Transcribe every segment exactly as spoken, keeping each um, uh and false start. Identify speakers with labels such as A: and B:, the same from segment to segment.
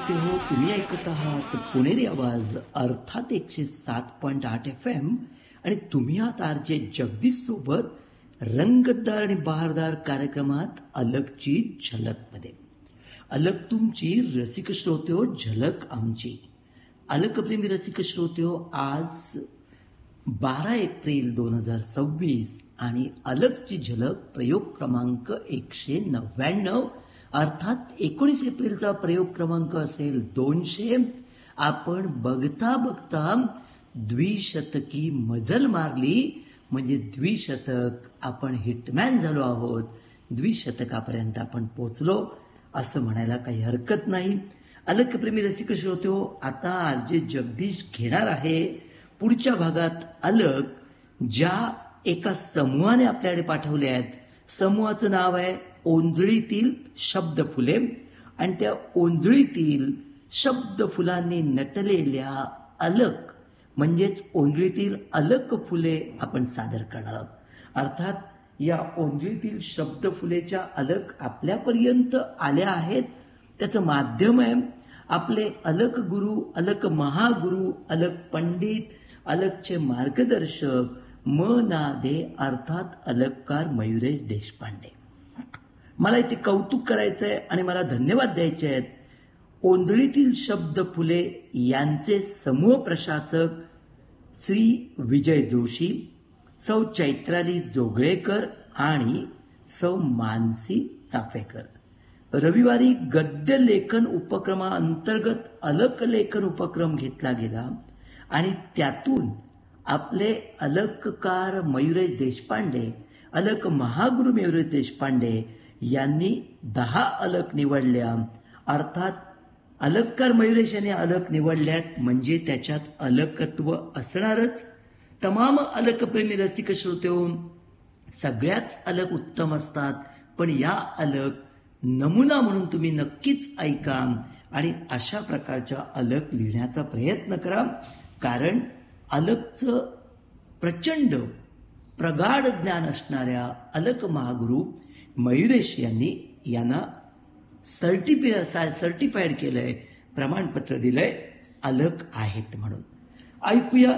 A: श्रोते हो, तुम्ही ऐकत आहात पुणेरी आवाज अर्थात एकशे सात पॉईंट आठ एफ एम आणि तुम्ही आहात आर जे जगदीश सोबत रंगतदार आणि बहारदार कार्यक्रमात अलगची झलकमध्ये. अलग तुमची रसिक श्रोते हो, झलक आमची. अलकप्रेमी रसिक श्रोते हो, आज बारा एप्रिल दोन हजार सव्वीस आणि अलगची झलक प्रयोग क्रमांक एकशे नव्याण्णव अर्थात एकोणीस एप्रिलचा प्रयोग क्रमांक असेल दोनशे. आपण बघता बघता द्विशतकी मजल मारली, म्हणजे द्विशतक आपण हिटमॅन झालो आहोत. द्विशतकापर्यंत आपण पोचलो असं म्हणायला काही हरकत नाही. अलकप्रेमी रसिक श्रोते हो, आता आर जे जगदीश घेणार आहे पुढच्या भागात अलग, ज्या एका समूहाने आपल्याकडे पाठवले आहेत. समूहाचं नाव आहे ओंजळीतील शब्द फुले आणि त्या ओंजळीतील शब्द फुलांनी नटलेल्या अलक म्हणजेच ओंजळीतील अलक फुले आपण सादर करणार आहोत. अर्थात या ओंजळीतील शब्द फुलेच्या अलक आपल्यापर्यंत आल्या आहेत. त्याचं माध्यम आहे आपले अलक गुरु, अलक महागुरु, अलक पंडित, अलकचे मार्गदर्शक म ना दे अर्थात अलककार मयुरेश देशपांडे. मला इथे कौतुक करायचंय आणि मला धन्यवाद द्यायचे आहेत. ओंजळीतील शब्द फुले यांचे समूह प्रशासक श्री विजय जोशी, सौ चैत्राली जोगळेकर आणि सौ मानसी चाफेकर. रविवारी गद्य लेखन उपक्रमाअंतर्गत अलक लेखन उपक्रम घेतला गेला आणि त्यातून आपले अलककार मयुरेश देशपांडे, अलक महागुरु मयुरेश देशपांडे यांनी दहा अलक निवडल्या. अर्थात अलककार मयुरेश यांनी अलक निवडल्यात म्हणजे त्याच्यात अलकत्व असणारच. तमाम अलकप्रेमी रसिक श्रोते हो, सगळ्याच अलक उत्तम असतात, पण या अलक नमुना म्हणून तुम्ही नक्कीच ऐका आणि अशा प्रकारच्या अलक लिहिण्याचा प्रयत्न करा. कारण अलकचं प्रचंड प्रगाढ ज्ञान असणाऱ्या अलक महागुरु मयुरेश यांनी यांना सर्टिफि सर्टिफाईड केलंय, प्रमाणपत्र दिलंय अलक आहेत म्हणून. ऐकूया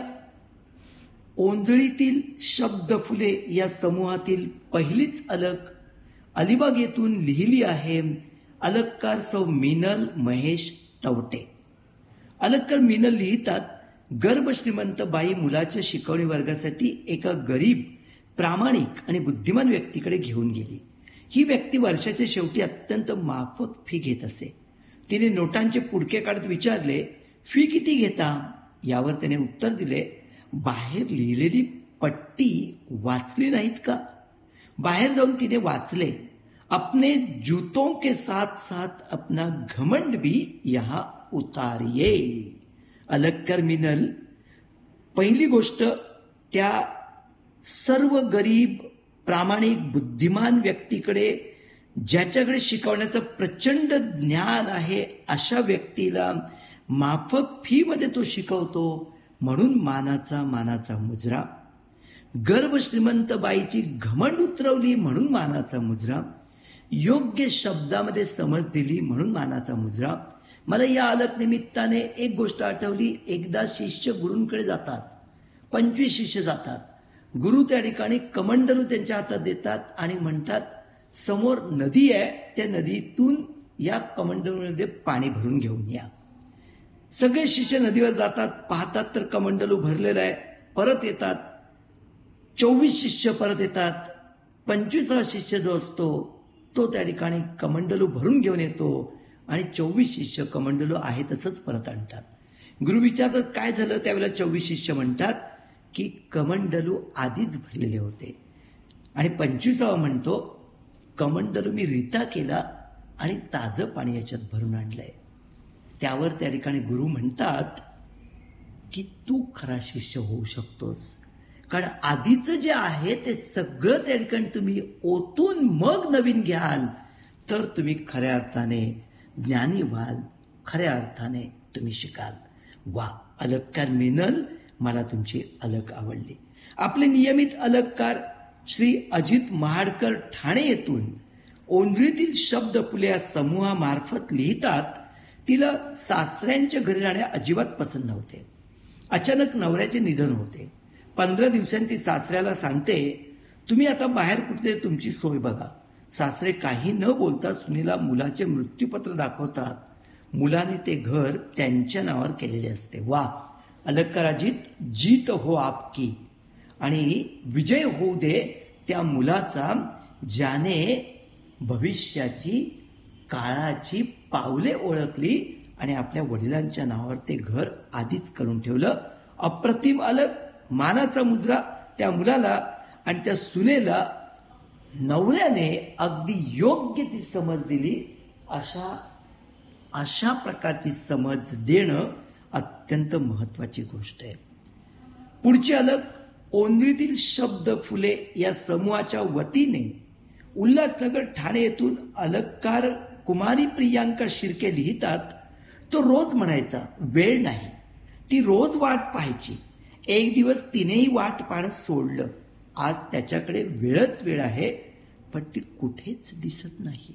A: ओंजळीतील शब्द फुले या समूहातील पहिलीच अलक अलिबाग येथून लिहिली आहे अलककार सौ मिनल महेश तवटे. अलककार मिनल लिहितात, गर्भ श्रीमंत बाई मुलाच्या शिकवणी वर्गासाठी एका गरीब, प्रामाणिक आणि बुद्धिमान व्यक्तीकडे घेऊन गेली. ही व्यक्ती वर्षाच्या शेवटी अत्यंत माफक फी घेत असे. तिने नोटांचे पुडके काढत विचारले, फी किती घेता? यावर त्याने उत्तर दिले, बाहेर लिहिलेली पट्टी वाचली नाहीत का? बाहेर जाऊन तिने वाचले, अपने जूतों के साथ साथ अपना घमंड भी यहां उतारिये. अलककार मिनल पहिली गोष्ट त्या सर्व गरीब, प्रामाणिक, बुद्धिमान व्यक्तीकडे, ज्याच्याकडे शिकवण्याचं प्रचंड ज्ञान आहे, अशा व्यक्तीला माफक फी मध्ये तो शिकवतो म्हणून मानाचा मानाचा मुजरा. गर्भ श्रीमंत बाईची घमंड उतरवली म्हणून मानाचा मुजरा. योग्य शब्दामध्ये समज दिली म्हणून मानाचा मुजरा. मला या अलक निमित्ताने एक गोष्ट आठवली. एकदा शिष्य गुरूंकडे जातात, पंचवीस शिष्य जातात. गुरु त्या ठिकाणी कमंडलू त्यांच्या हातात देतात आणि म्हणतात, समोर नदी आहे, त्या नदीतून या कमंडलूमध्ये पाणी भरून घेऊन या. सगळे शिष्य नदीवर जातात, पाहतात तर कमंडलू भरलेलं आहे. परत येतात, चोवीस शिष्य परत येतात. पंचवीसावा शिष्य जो असतो तो त्या ठिकाणी कमंडलू भरून घेऊन येतो आणि चोवीस शिष्य कमंडलू आहे तसंच परत आणतात. गुरु विचारतात काय झालं? त्यावेळेला चोवीस शिष्य म्हणतात की कमंडलू आधीच भरलेले होते. आणि पंचवीसावा म्हणतो, कमंडलू मी रिता केला आणि ताजं पाणी याच्यात भरून आणलंय. त्यावर त्या ठिकाणी गुरु म्हणतात की तू खरा शिष्य होऊ शकतोस, कारण आधीचं जे आहे ते सगळं त्या ठिकाणी तुम्ही ओतून मग नवीन घ्याल तर तुम्ही खऱ्या अर्थाने ज्ञानी व्हाल, खऱ्या अर्थाने तुम्ही शिकाल. वा, अलककार मिनल, मला तुमची अलक आवडली. आपले नियमित अलककार श्री अजित महाडकर ठाणे येथून ओंजळीतील शब्द फुले या समूहामार्फत लिहितात तिला सासऱ्यांच्या घरी राहणे अजिबात पसंत नव्हते. अचानक नवऱ्याचे निधन होते. पंधरा दिवसांनी ती सासऱ्याला सांगते, तुम्ही आता बाहेर कुठे तुमची सोय बघा. सासरे काही न बोलता सुनीला मुलाचे मृत्यूपत्र दाखवतात. मुलाने ते घर त्यांच्या नावावर केलेले असते. वा, अलकाराजित जीत हो आपकी, आणि विजय होऊ दे त्या मुलाचा, ज्याने भविष्याची काळाची पावले ओळखली आणि आपल्या वडिलांच्या नावावर ते घर आधीच करून ठेवलं. अप्रतिम अलग, मानाचा मुजरा त्या मुलाला. आणि त्या सुनेला नवऱ्याने अगदी योग्य ती समज दिली. अशा अशा प्रकारची समज देणं अत्यंत महत्वाची गोष्ट आहे. पुढची अलग, ओंद्रीतील शब्द फुले या समूहाच्या वतीने उल्हासनगर ठाणे येथून अलगकार कुमारी प्रियांका शिर्के लिहितात. तो रोज म्हणायचा, वेळ नाही. ती रोज वाट पाहायची. एक दिवस तिनेही वाट पाहणं सोडलं. आज त्याच्याकडे वेळच वेळ आहे, पण ती कुठेच दिसत नाही.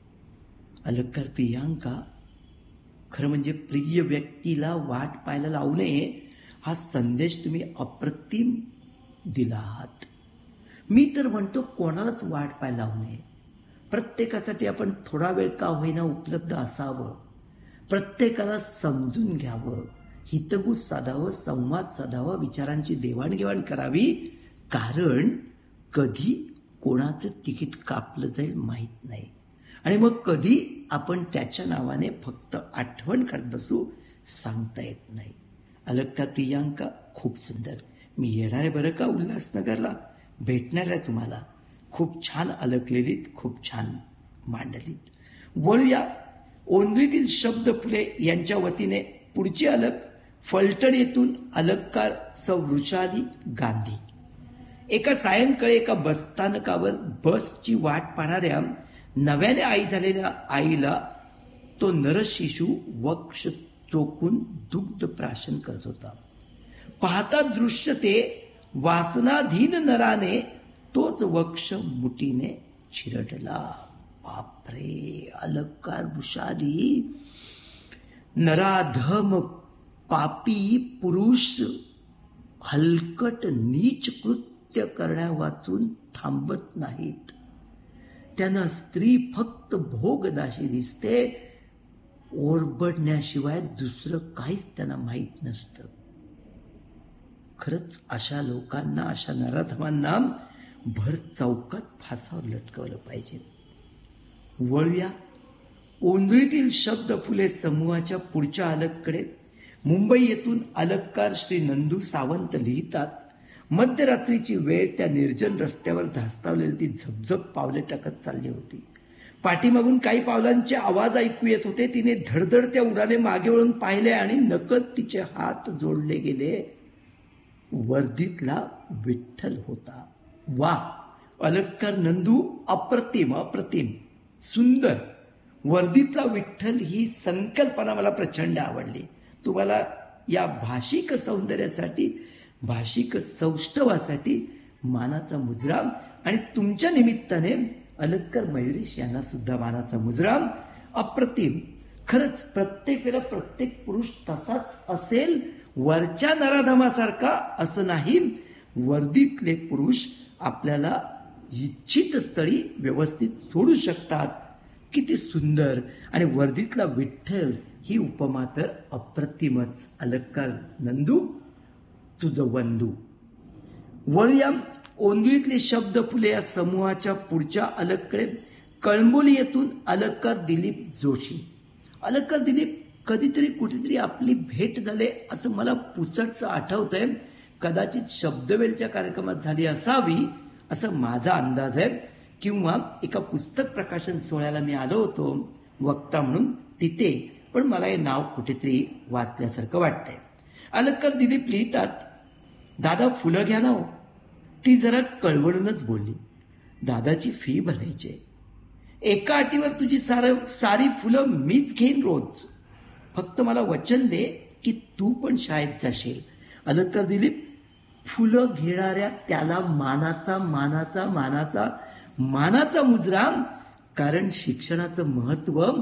A: अलगकार प्रियांका, खरं म्हणजे प्रिय व्यक्तीला वाट पाहायला लावू नये हा संदेश तुम्ही अप्रतिम दिला आहात. मी तर म्हणतो कोणालाच वाट पाहायला लावू नये. प्रत्येकासाठी आपण थोडा वेळ का होईना उपलब्ध असावं. प्रत्येकाला समजून घ्यावं, हितगुज साधावं, संवाद साधावा, विचारांची देवाणघेवाण करावी. कारण कधी कोणाचं तिकीट कापलं जाईल माहीत नाही, आणि मग कधी आपण त्याच्या नावाने फक्त आठवण काढत बसू, सांगता येत नाही. अलगकार प्रियांका, खूप सुंदर. मी येणार आहे बरं का उल्हासनगरला, भेटणार आहे तुम्हाला. खूप छान अलगलेलीत, खूप छान मांडलीत. वळूया ओंद्रीतील शब्द फुले यांच्या वतीने पुढची अलग, फलटण येथून अलगकार सौ वृषाली गांधी. एका सायंकाळी एका बसस्थानकावर बसची वाट पाहणाऱ्या नव्याने आई झालेल्या आईला तो नरशिशू वक्ष चोखून दुग्ध प्राशन करत होता. पाहता दृश्य ते वासनाधीन नराने तोच वक्ष मुठीने चिरडला. बापरे, अलगकार वृषाली. नराधम पापी पुरुष हलकट नीच कृत्य करण्या वाचून थांबत नाहीत. त्यांना स्त्री फक्त भोगदाशी दिसते. ओरबडण्याशिवाय दुसरं काहीच त्यांना माहीत नसतं. खरंच अशा लोकांना, अशा नराधमांना भर चौकात फासावर लटकवलं पाहिजे. वळूया ओंजळीतील शब्द फुले समूहाच्या पुढच्या अलगकडे. मुंबई येथून अलगकार श्री नंदू सावंत लिहितात, मध्यरात्रीची वेळ त्या निर्जन रस्त्यावर धास्तावलेली ती झपझप पावले टाकत चालली होती. पाठीमागून काही पावलांचे आवाज ऐकू येत होते. तिने धडधडत्या उराने मागे वळून पाहिले आणि नकळत तिचे हात जोडले गेले. वर्दीतला विठ्ठल होता. वा, अलगकार नंदू, अप्रतिम अप्रतिम सुंदर. वर्दीतला विठ्ठल ही संकल्पना मला प्रचंड आवडली. तुम्हाला या भाषिक सौंदर्यासाठी, भाषिक सौष्ठवासाठी मानाचा मुजरा. आणि तुमच्या निमित्ताने अलगकार मयुरेश यांना सुद्धा मानाचा मुजरा. अप्रतिम. खरंच प्रत्येक वेळेला प्रत्येक पुरुष तसाच असेल वरच्या नराधमासारखा असं नाही. वर्दीतले पुरुष आपल्याला इच्छित स्थळी व्यवस्थित सोडू शकतात. किती सुंदर. आणि वर्दीतला विठ्ठल ही उपमा तर अप्रतिमच. अलगकार नंदू, तुझं वंदू. वळूया ओंजळीतले शब्द फुले या समूहाच्या पुढच्या अलगकडे. कळंबोली येथून अलगकार दिलीप जोशी. अलगकार दिलीप, कधीतरी कुठेतरी आपली भेट झाले असं मला पुसटचं आठवतंय. कदाचित शब्दवेलच्या कार्यक्रमात झाली असावी असं माझा अंदाज आहे, किंवा एका पुस्तक प्रकाशन सोहळ्याला मी आलो होतो वक्ता म्हणून तिथे, पण मला हे नाव कुठेतरी वाचल्यासारखं वाटतंय. अलगकार दिलीप लिहितात, दादा फुलं घ्या ना हो. ती जरा कळवळूनच बोलली, दादाची फी भरायची. एका अटीवर तुझी सार सारी फुलं मीच घेईन रोज. फक्त मला वचन दे की तू पण शाळेत जाशील. अलगकार दिलीप, फुलं घेणाऱ्या त्याला मानाचा मानाचा मानाचा मानाचा मुजरा. कारण शिक्षणाचं महत्व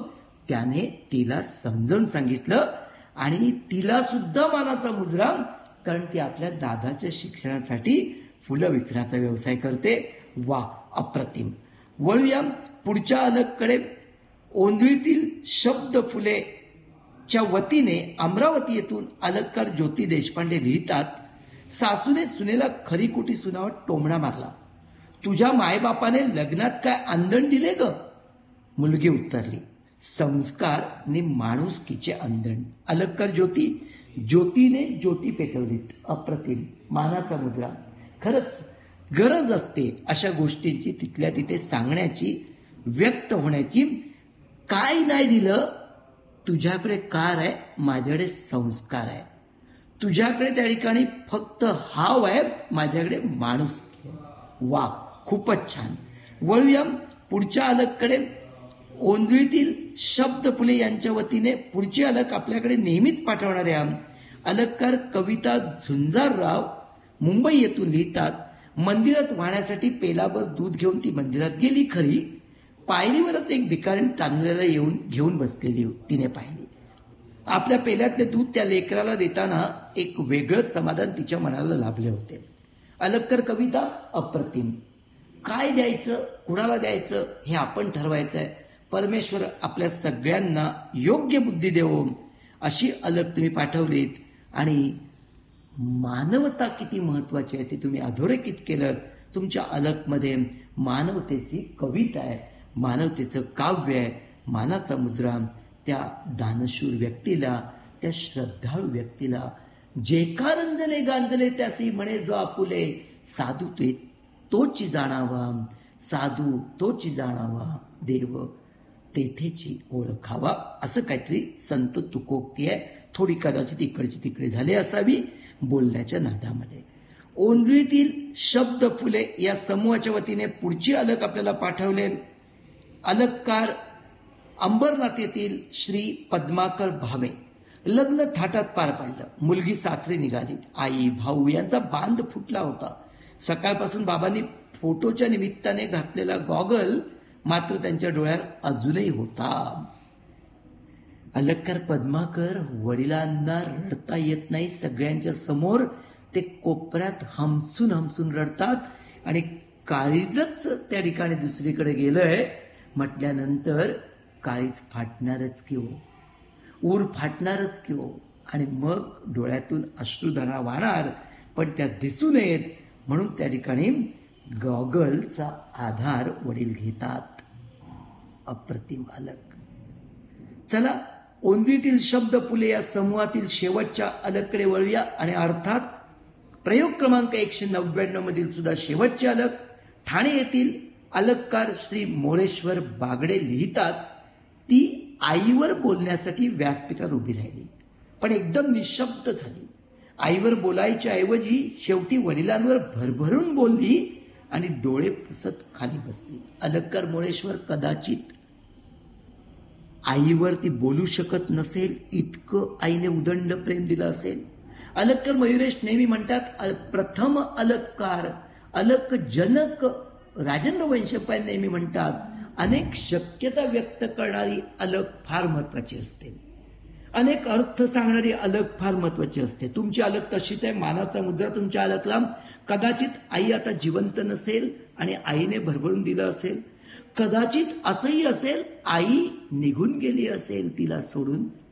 A: त्याने तिला समजावून सांगितलं आणि तिला सुद्धा मानाचा मुजरा, कारण ती आपल्या दादाच्या शिक्षणासाठी फुलं विकण्याचा व्यवसाय करते. वा, अप्रतिम. वळूया पुढच्या अलगकडे. ओंजळीतील शब्द फुले च्या वतीने अमरावती येथून अलगकार ज्योती देशपांडे लिहितात, सासूने सुनेला खरी खोटी सुनावत टोमणा मारला. तुझ्या मायबापाने लग्नात काय आंदण दिले ग? मुलगी उत्तरली, संस्कार नि माणुसकीचे आंदण. अलगकार ज्योती, ज्योतीने ज्योती पेटवलीत. अप्रतिम, मानाचा मुजरा. खरंच गरज असते अशा गोष्टींची तिथल्या तिथे सांगण्याची, व्यक्त होण्याची. काय नाही दिलं? तुझ्याकडे कार आहे, माझ्याकडे संस्कार आहे. तुझ्याकडे त्या ठिकाणी फक्त हाव आहे, माझ्याकडे माणुसकी आहे. वा, खूपच छान. वळूया पुढच्या अलगकडे. ओंजळीतील शब्द फुले यांच्या वतीने पुढची अलग आपल्याकडे नेहमीच पाठवणाऱ्या अलगकार कविता झुंजारराव मुंबई येथून लिहितात, मंदिरात वाहण्यासाठी पेलाभर दूध घेऊन ती मंदिरात गेली खरी, पायरीवरच एक भिकारीण तांदळाला येऊन घेऊन बसलेली तिने पाहिली. आपल्या पेल्यातले दूध त्या लेकराला देताना एक वेगळंच समाधान तिच्या मनाला लाभले होते. अलगकर कविता अप्रतिम. काय द्यायचं, कुणाला द्यायचं हे आपण ठरवायचं आहे. परमेश्वर आपल्या सगळ्यांना योग्य बुद्धी देवो. अशी अलग तुम्ही पाठवलीत आणि मानवता किती महत्वाची आहे ते तुम्ही अधोरेखित केलं. तुमच्या अलगमध्ये मानवतेची कविता आहे, मानवतेचं काव्य आहे. मानाचा मुजरा त्या दानशूर व्यक्तीला, त्या श्रद्धाळू व्यक्तीला. जे का रंजले गांजले त्यासी म्हणे जो आपुले, साधू ते तोची जाणावा, साधू तोची जाणावा, देव तेथेची ओळखावा. असं काहीतरी संत तुकोक्ती आहे. थोडी कदाचित इकडची तिकडे झाली असावी बोलण्याच्या नादामध्ये. ओंजळीतील शब्द फुले या समूहाच्या वतीने पुढची अलग आपल्याला पाठवले. अलगकार अंबरनाथ येथील श्री पद्माकर भावे. लग्न थाटात पार पाडलं. मुलगी सासरी निघाली. आई भाऊ यांचा बांध फुटला होता. सकाळपासून बाबांनी फोटोच्या निमित्ताने घातलेला गॉगल मात्र त्यांच्या डोळ्यात अजूनही होता. अलगकार पद्माकर वडिलांना रडता येत नाही. सगळ्यांच्या समोर ते कोपऱ्यात हमसून हमसून रडतात आणि काळीजच त्या ठिकाणी दुसरीकडे गेलंय म्हटल्यानंतर काळीज फाटणारच की हो, ऊर फाटणारच की हो. आणि मग डोळ्यातून अश्रुधारा वाहणार, पण त्या दिसू नयेत म्हणून त्या ठिकाणी गॉगलचा आधार वडील घेतात. अप्रतिम अलग. चला, ओंजळीतील शब्द फुले या समूहातील शेवटच्या अलगकडे वळूया आणि अर्थात प्रयोग क्रमांक एकशे नव्याण्णव मधील सुद्धा शेवटची अलग. ठाणे येथील अलगकार श्री मोरेश्वर बागडे लिहितात, ती आईवर बोलण्यासाठी व्यासपीठावर उभी राहिली, पण एकदम निशब्द झाली. आईवर बोलायच्या ऐवजी शेवटी वडिलांवर भरभरून बोलली आणि डोळे पुसत खाली बसली. अलगकार मोरेश्वर कदाचित आईवर ती बोलू शकत नसेल, इतकं आईने उदंड प्रेम दिलं असेल. अलगकर मयुरेश नेहमी म्हणतात, प्रथम अलगकार अलक जनक. राजेंद्र वंशपाय नेहमी म्हणतात, अनेक शक्यता व्यक्त करणारी अलग फार महत्वाची असते, अनेक अर्थ सांगणारी अलग फार महत्वाची असते. तुमची अलग तशीच आहे. मानाचा मुद्रा तुमच्या अलगला. कदाचित आई आता जिवंत नसेल आणि आईने भरभरून दिलं असेल. कदाचित असंही असेल, आई निघून गेली असेल तिला सोडून.